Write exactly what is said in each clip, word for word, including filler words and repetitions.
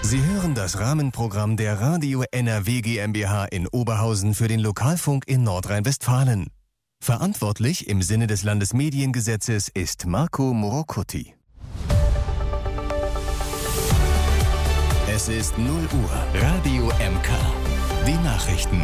Sie hören das Rahmenprogramm der Radio N R W GmbH in Oberhausen für den Lokalfunk in Nordrhein-Westfalen. Verantwortlich im Sinne des Landesmediengesetzes ist Marco Morocuti. Es ist null Uhr. Radio M K. Die Nachrichten.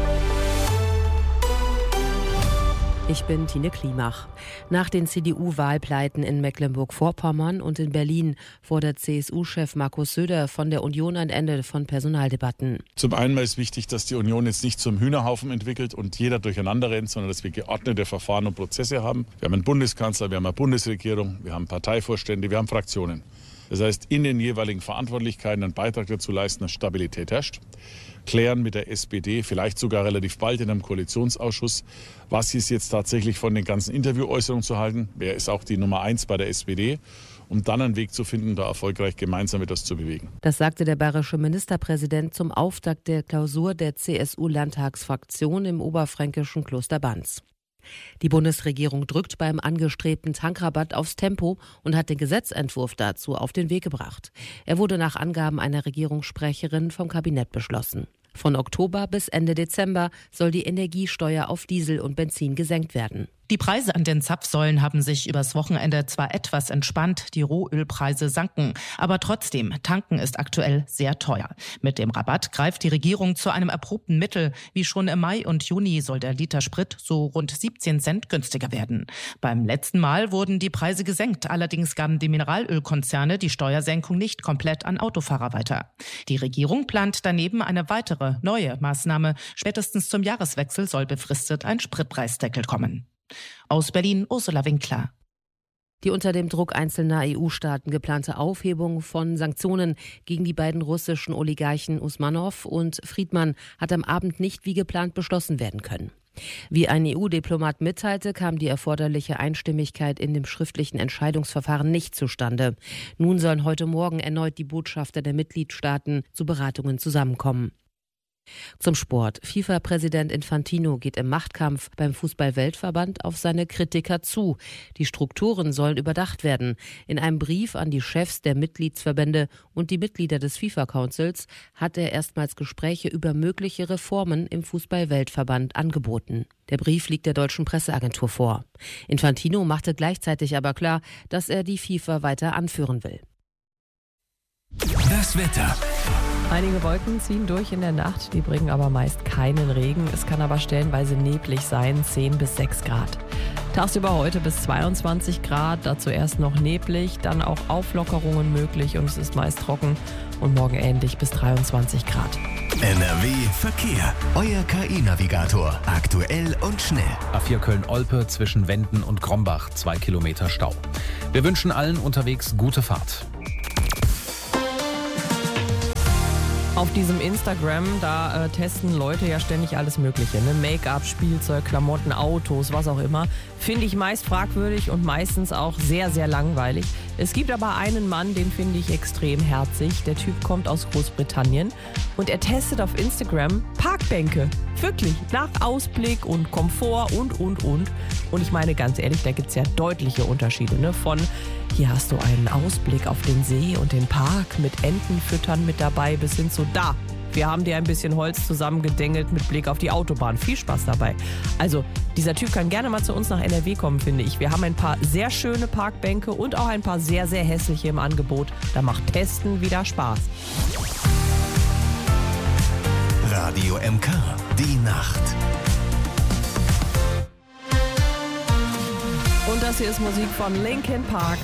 Ich bin Tine Klimach. Nach den C D U-Wahlpleiten in Mecklenburg-Vorpommern und in Berlin fordert C S U-Chef Markus Söder von der Union ein Ende von Personaldebatten. Zum einen ist wichtig, dass die Union jetzt nicht zum Hühnerhaufen entwickelt und jeder durcheinander rennt, sondern dass wir geordnete Verfahren und Prozesse haben. Wir haben einen Bundeskanzler, wir haben eine Bundesregierung, wir haben Parteivorstände, wir haben Fraktionen. Das heißt, in den jeweiligen Verantwortlichkeiten einen Beitrag dazu leisten, dass Stabilität herrscht. Klären mit der S P D, vielleicht sogar relativ bald in einem Koalitionsausschuss, was ist jetzt tatsächlich von den ganzen Interviewäußerungen zu halten, wer ist auch die Nummer eins bei der S P D, um dann einen Weg zu finden, da erfolgreich gemeinsam etwas zu bewegen. Das sagte der bayerische Ministerpräsident zum Auftakt der Klausur der C S U-Landtagsfraktion im oberfränkischen Kloster Banz. Die Bundesregierung drückt beim angestrebten Tankrabatt aufs Tempo und hat den Gesetzentwurf dazu auf den Weg gebracht. Er wurde nach Angaben einer Regierungssprecherin vom Kabinett beschlossen. Von Oktober bis Ende Dezember soll die Energiesteuer auf Diesel und Benzin gesenkt werden. Die Preise an den Zapfsäulen haben sich übers Wochenende zwar etwas entspannt, die Rohölpreise sanken, aber trotzdem, tanken ist aktuell sehr teuer. Mit dem Rabatt greift die Regierung zu einem erprobten Mittel. Wie schon im Mai und Juni soll der Liter Sprit so rund siebzehn Cent günstiger werden. Beim letzten Mal wurden die Preise gesenkt, allerdings gaben die Mineralölkonzerne die Steuersenkung nicht komplett an Autofahrer weiter. Die Regierung plant daneben eine weitere, neue Maßnahme. Spätestens zum Jahreswechsel soll befristet ein Spritpreisdeckel kommen. Aus Berlin, Ursula Winkler. Die unter dem Druck einzelner E U-Staaten geplante Aufhebung von Sanktionen gegen die beiden russischen Oligarchen Usmanow und Friedmann hat am Abend nicht wie geplant beschlossen werden können. Wie ein E U-Diplomat mitteilte, kam die erforderliche Einstimmigkeit in dem schriftlichen Entscheidungsverfahren nicht zustande. Nun sollen heute Morgen erneut die Botschafter der Mitgliedstaaten zu Beratungen zusammenkommen. Zum Sport. FIFA-Präsident Infantino geht im Machtkampf beim Fußball-Weltverband auf seine Kritiker zu. Die Strukturen sollen überdacht werden. In einem Brief an die Chefs der Mitgliedsverbände und die Mitglieder des FIFA-Councils hat er erstmals Gespräche über mögliche Reformen im Fußball-Weltverband angeboten. Der Brief liegt der deutschen Presseagentur vor. Infantino machte gleichzeitig aber klar, dass er die FIFA weiter anführen will. Das Wetter. Einige Wolken ziehen durch in der Nacht, die bringen aber meist keinen Regen. Es kann aber stellenweise neblig sein, zehn bis sechs Grad. Tagsüber heute bis zweiundzwanzig Grad, dazu erst noch neblig, dann auch Auflockerungen möglich und es ist meist trocken und morgen ähnlich bis dreiundzwanzig Grad. N R W Verkehr. Euer K I-Navigator. Aktuell und schnell. A vier Köln-Olpe zwischen Wenden und Grombach, zwei Kilometer Stau. Wir wünschen allen unterwegs gute Fahrt. Auf diesem Instagram, da äh, testen Leute ja ständig alles Mögliche, ne? Make-up, Spielzeug, Klamotten, Autos, was auch immer. Finde ich meist fragwürdig und meistens auch sehr, sehr langweilig. Es gibt aber einen Mann, den finde ich extrem herzig. Der Typ kommt aus Großbritannien und er testet auf Instagram Parkbänke. Wirklich, nach Ausblick und Komfort und, und, und. Und ich meine, ganz ehrlich, da gibt es ja deutliche Unterschiede, ne? Von hier hast du einen Ausblick auf den See und den Park mit Entenfüttern mit dabei bis hin zu da. Wir haben dir ein bisschen Holz zusammengedengelt mit Blick auf die Autobahn. Viel Spaß dabei. Also, dieser Typ kann gerne mal zu uns nach N R W kommen, finde ich. Wir haben ein paar sehr schöne Parkbänke und auch ein paar sehr, sehr hässliche im Angebot. Da macht Testen wieder Spaß. Radio M K. Die Nacht. Und das hier ist Musik von Linkin Park.